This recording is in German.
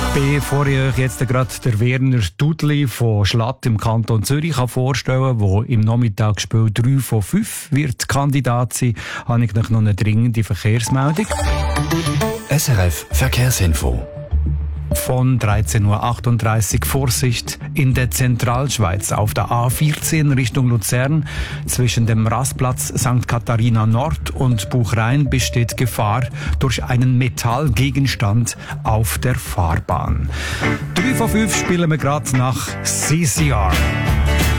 Bevor ich euch jetzt gerade der Werner Dudli von Schlatt im Kanton Zürich vorstellen kann, der im Nachmittagsspiel 3 von 5 wird Kandidat sein, habe ich noch eine dringende Verkehrsmeldung. SRF Verkehrsinfo. Von 13.38 Uhr Vorsicht in der Zentralschweiz auf der A14 Richtung Luzern. Zwischen dem Rastplatz St. Katharina Nord und Buchrein besteht Gefahr durch einen Metallgegenstand auf der Fahrbahn. 3 von 5 spielen wir gerade nach CCR.